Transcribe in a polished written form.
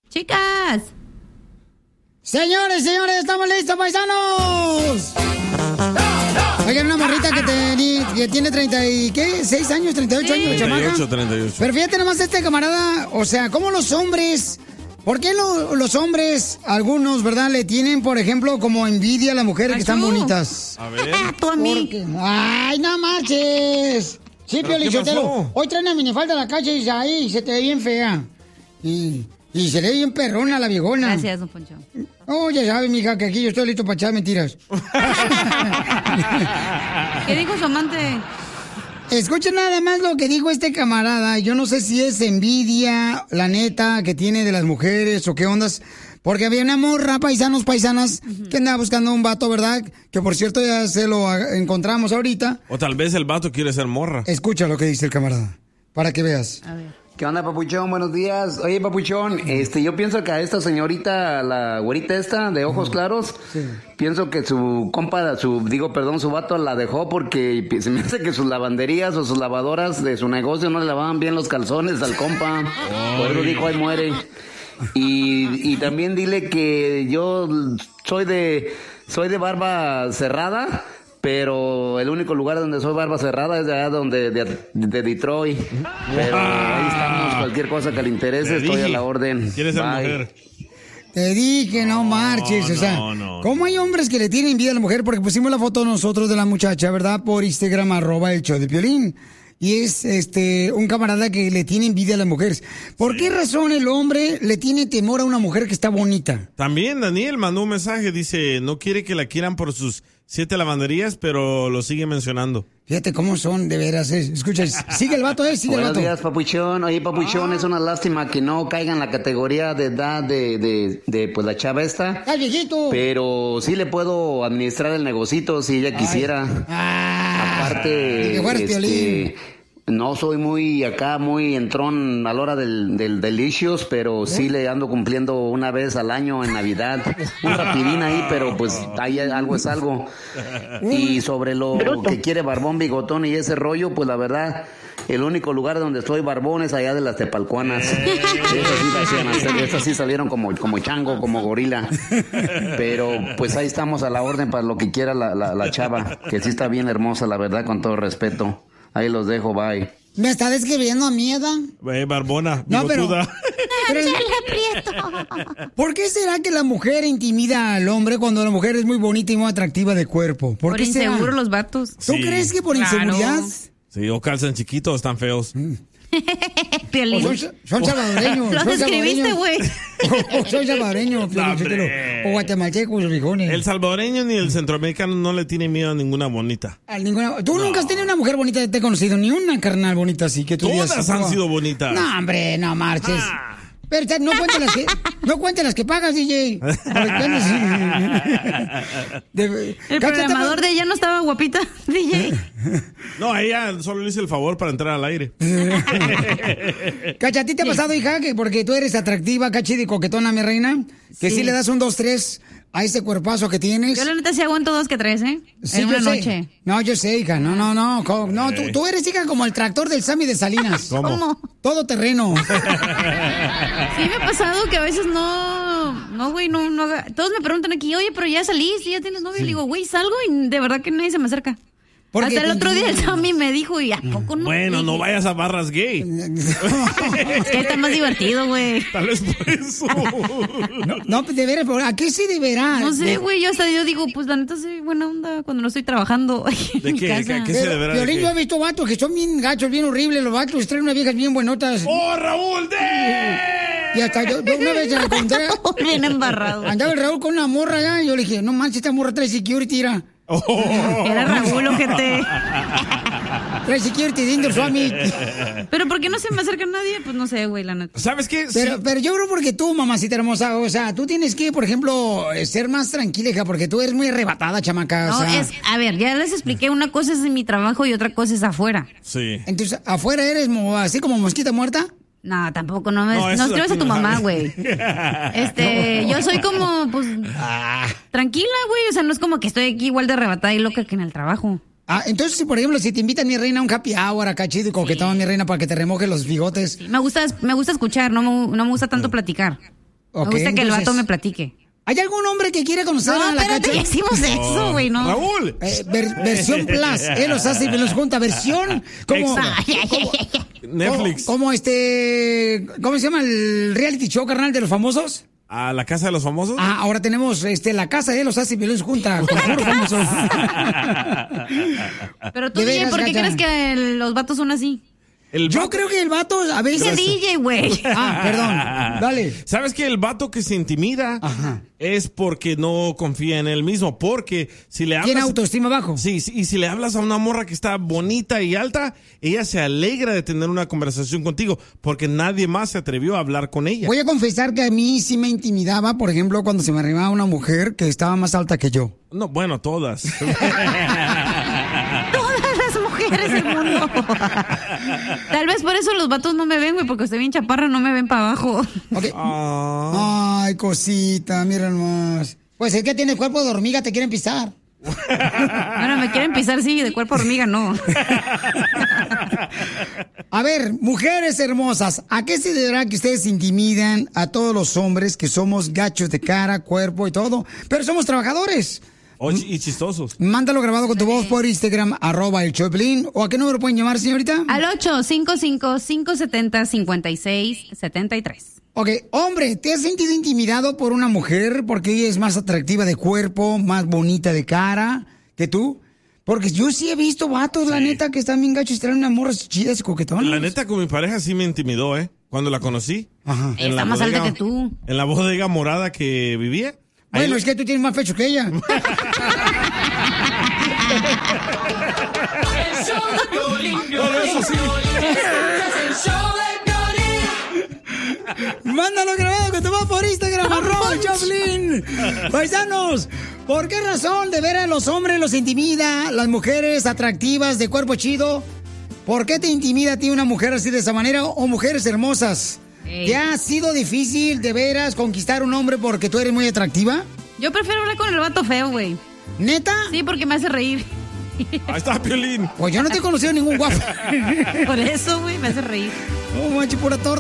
Chicas. Señores, estamos listos, paisanos. Oigan, una morrita que tiene 36 años, 38 años, chamaca. 38. Pero fíjate nomás este camarada, o sea, cómo los hombres, ¿por qué los hombres, algunos, verdad, le tienen, por ejemplo, como envidia a las mujeres que están bonitas? A ver. Tú a mí. ¡Ay, no marches! Sí, Piolín Sotelo, hoy trae una minifalda a la calle y ahí se te ve bien fea. Y se le ve bien perrona la viejona. Gracias, don Poncho. Oh, ya sabes, mija, que aquí yo estoy listo para echar mentiras. ¿Qué dijo su amante? Escuchen nada más lo que dijo este camarada. Yo no sé si es envidia, la neta, que tiene de las mujeres o qué ondas. Porque había una morra, paisanas, que andaba buscando un vato, ¿verdad? Que por cierto ya se lo encontramos ahorita. O tal vez el vato quiere ser morra. Escucha lo que dice el camarada, para que veas. A ver. ¿Qué onda, papuchón? Buenos días. Oye, papuchón, yo pienso que a esta señorita, la güerita esta, de ojos claros, pienso que su compa, su vato la dejó porque se me hace que sus lavanderías o sus lavadoras de su negocio no le lavaban bien los calzones al compa. Por eso dijo, ahí muere. Y también dile que yo soy de barba cerrada, pero el único lugar donde soy barba cerrada es de allá de Detroit. Pero ahí estamos, cualquier cosa que le interese, estoy a la orden. ¿Quieres ser Bye. mujer? Te dije, no marches, o sea, ¿cómo hay hombres que le tienen envidia a la mujer? Porque pusimos la foto nosotros de la muchacha, ¿verdad? Por Instagram, @el show de Piolín. Y es un camarada que le tiene envidia a las mujeres. ¿Por qué razón el hombre le tiene temor a una mujer que está bonita? También Daniel mandó un mensaje, dice, no quiere que la quieran por sus 7 lavanderías, pero lo sigue mencionando. Fíjate cómo son, de veras. Escucha, sigue el vato, sigue el vato. Buenos días, papuchón. Oye, papuchón, es una lástima que no caiga en la categoría de edad de pues la chava esta. ¡Ay, viejito! Pero sí le puedo administrar el negocito si ella quisiera. Aparte, no soy muy entrón a la hora del delicious, pero sí le ando cumpliendo una vez al año en Navidad. Un rapidín ahí, pero pues ahí algo es algo. Y sobre lo que quiere barbón, bigotón y ese rollo, pues la verdad, el único lugar donde estoy barbón es allá de las tepalcuanas. Esas sí salieron como chango, como gorila. Pero pues ahí estamos a la orden para lo que quiera la chava, que sí está bien hermosa, la verdad, con todo respeto. Ahí los dejo, bye. ¿Me está describiendo a mi edad? Barbona, no, bigotuda. ¿Por qué será que la mujer intimida al hombre cuando la mujer es muy bonita y muy atractiva de cuerpo? Por inseguro los vatos. ¿Tú crees que por inseguridad? Sí, o calzan chiquitos, están feos. Piolín. Son salvadoreños. Lo describiste, güey. Soy salvadoreño, o guatemalteco, los frijones. El salvadoreño ni el centroamericano no le tiene miedo a ninguna bonita. Tú nunca has tenido una mujer bonita que te he conocido, ni una carnal bonita así que tú Todas digas, han sido bonitas. No, hombre, no marches. Pero no cuentes las que pagas, DJ. El programador de ella no estaba guapita, DJ. No, a ella solo le hice el favor para entrar al aire. Cacha, ¿a ti te ha pasado, hija, que porque tú eres atractiva, cachida y coquetona, mi reina? Que sí le das un 2-3 a ese cuerpazo que tienes. Yo la neta sí aguanto 2 que 3, ¿eh? Sí, en una yo sé. noche. No, yo sé, hija. No, tú eres, hija, como el tractor del Sammy de Salinas. ¿Cómo? Todo terreno. Sí me ha pasado que a veces no, güey, no haga. Todos me preguntan aquí, oye, pero ya saliste, ya tienes novio. Y le digo, güey, salgo y de verdad que nadie se me acerca. Hasta el otro día el Sammy me dijo, ¿y a poco no? Bueno, no vayas a barras gay. Es que está más divertido, güey. Tal vez por eso. No, de veras, ¿a qué sí deberá? No sé, güey, yo digo, pues la neta soy buena onda cuando no estoy trabajando ¿De qué? ¿A qué se deberá? Piolín, yo he visto vatos que son bien gachos, bien horribles. Los vatos traen unas viejas bien buenotas. ¡Oh, Raúl! Y hasta yo una vez se la conté. Bien embarrado. Andaba el Raúl con una morra allá y yo le dije, no manches, esta morra trae security, tira. Era Raúl, ojete. Trae security dentro, Swami. Pero ¿por qué no se me acerca nadie? Pues no sé, güey, la neta. ¿Sabes qué? Pero yo creo porque tú, mamacita hermosa, o sea, tú tienes que, por ejemplo, ser más tranquila, hija, porque tú eres muy arrebatada, chamaca. No, o sea. a ver, ya les expliqué, una cosa es en mi trabajo y otra cosa es afuera. Sí. Entonces, ¿afuera eres así como mosquita muerta? No, tampoco, no eso escribas a tu mamá, güey. No. Yo soy como, pues, tranquila, güey, o sea, no es como que estoy aquí igual de arrebatada y loca que en el trabajo. Entonces, por ejemplo, si te invitan, mi reina, a un happy hour acá chido y coquetón, mi reina, para que te remoje los bigotes. Sí, me gusta escuchar, no me gusta tanto platicar. Me gusta que el vato me platique. ¿Hay algún hombre que quiere conocer a la Cacha? Ya hicimos eso, güey, ¿no? Raúl. Versión Plus. Él los hace y los junta. Versión como Netflix. ¿Cómo se llama el reality show, carnal, de los famosos? ¿A la casa de los famosos? Ahora tenemos la casa de los hace y los junta con puros famosos. Pero tú, DJ, ¿por qué crees que los vatos son así? Yo creo que el vato a veces... Dice DJ, güey. Perdón. Dale. ¿Sabes que el vato que se intimida es porque no confía en él mismo? Porque si le hablas... Tiene autoestima bajo. Sí, y si le hablas a una morra que está bonita y alta, ella se alegra de tener una conversación contigo porque nadie más se atrevió a hablar con ella. Voy a confesar que a mí sí me intimidaba, por ejemplo, cuando se me arrimaba una mujer que estaba más alta que yo. No, bueno, todas. Mujeres del mundo. Tal vez por eso los vatos no me ven, güey, porque estoy bien chaparra, no me ven para abajo. Okay. Ay, cosita, mira nomás. Pues es que tiene cuerpo de hormiga, te quieren pisar. Bueno, me quieren pisar, sí, de cuerpo de hormiga, no. A ver, mujeres hermosas, ¿a qué se deberá que ustedes intimidan a todos los hombres que somos gachos de cara, cuerpo y todo, pero somos trabajadores? Y chistosos. Mándalo grabado con tu voz por Instagram, @el show de Piolín. ¿O a qué número pueden llamar, señorita? Al 855-570-5673. Ok, hombre, ¿te has sentido intimidado por una mujer porque ella es más atractiva de cuerpo, más bonita de cara que tú? Porque yo sí he visto vatos, la neta, que están bien gachos y traen unas morras chidas y coquetonas. La neta, con mi pareja sí me intimidó, cuando la conocí. Ajá. Está más alta que tú. En la bodega morada que vivía. Bueno, es que tú tienes más pecho que ella. Mándalo grabado que te va por Instagram, @Choplin. Paisanos, ¿por qué razón de ver a los hombres los intimida, las mujeres atractivas de cuerpo chido? ¿Por qué te intimida a ti una mujer así de esa manera o mujeres hermosas? ¿Te ha sido difícil de veras conquistar un hombre porque tú eres muy atractiva? Yo prefiero hablar con el vato feo, güey. ¿Neta? Sí, porque me hace reír. Ahí está, Piolín. Pues yo no te he conocido ningún guapo. Por eso, güey, me hace reír. Oh, manche, pura torta.